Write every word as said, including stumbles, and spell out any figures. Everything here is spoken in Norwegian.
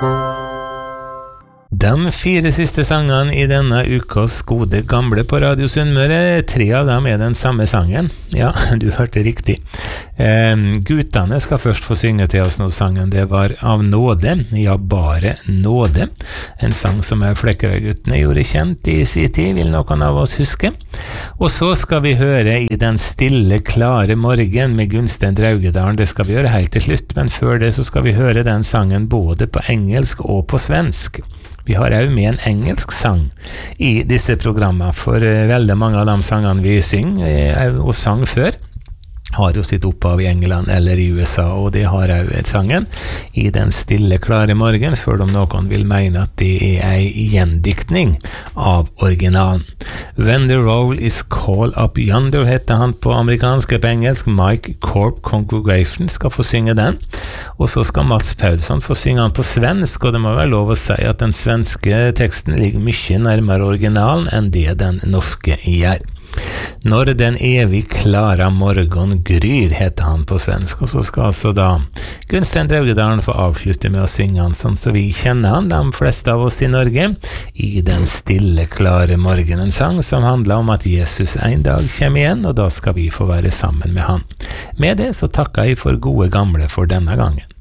De fire siste sangene i denne ukas gode gamle på Radio Sunnmøre, tre av dem er den samme sangen. Ja, du hørte riktig. Eh, guttene skal først få synge til oss nå sangen. Det var Av nåde, ja bare nåde. En sang som er Flekkerøy-guttene gjorde kjent i sin tid, vil noen av oss huske. Og så skal vi høre I den stille, klare morgen med Gunstein Draugedalen. Det skal vi gjøre helt til slutt, men før det så skal vi høre den sangen både på engelsk og på svensk. Vi har også med en engelsk sang I disse programmene, for veldig mange av de sangene vi synger og sang før har jo sitt opphav I England eller I U S A, og det har også sangen I den stille, klare morgen, før om noen vil mene at det er en gjendiktning av originalen. When the roll is called up yonder, heter han på amerikansk på engelsk. Mike Corp Congregation skal få synge den, og så skal Mats Paulsson få synge han på svensk, og det må være lov å si at den svenske teksten ligger mye nærmere originalen enn det den norske gjør. Når den evig klara morgon gryr, heter han på svensk, og så skal altså da Gunstein Draugedalen få avslutte med å synge han sånn så vi kjenner han, de fleste av oss I Norge, I den stille, klare morgen, en sang som handler om at Jesus en dag kommer igjen, og da skal vi få være sammen med han. Med det så takker jeg for gode gamle for denne gangen.